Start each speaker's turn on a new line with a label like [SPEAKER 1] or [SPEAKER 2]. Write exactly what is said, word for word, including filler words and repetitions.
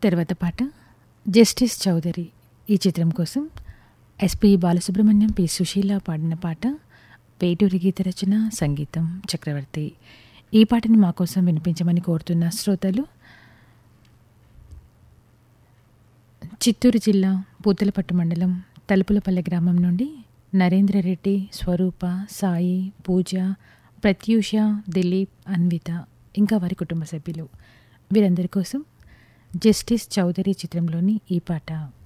[SPEAKER 1] తర్వాత పాట 'జస్టిస్ చౌదరి' ఈ చిత్రం కోసం ఎస్పి బాలసుబ్రహ్మణ్యం, పి సుశీల పాడిన పాట. వేటూరి గీత రచన, సంగీతం చక్రవర్తి. ఈ పాటని మా కోసం వినిపించమని కోరుతున్న శ్రోతలు చిత్తూరు జిల్లా పూతలపట్టు మండలం తలుపులపల్లె గ్రామం నుండి నరేంద్రరెడ్డి, స్వరూప, సాయి, పూజ, ప్రత్యూష, దిలీప్, అన్విత ఇంకా వారి కుటుంబ సభ్యులు. వీరందరి కోసం 'జస్టిస్ చౌదరి' చిత్రంలోని ఈ పాట.